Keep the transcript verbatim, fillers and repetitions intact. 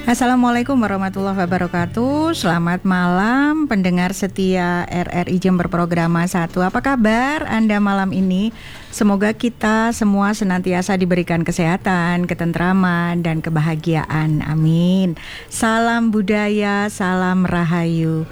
Assalamualaikum warahmatullahi wabarakatuh. Selamat malam pendengar setia R R I Jember Programa satu. Apa kabar Anda malam ini? Semoga kita semua senantiasa diberikan kesehatan, ketentraman, dan kebahagiaan. Amin. Salam budaya, salam rahayu.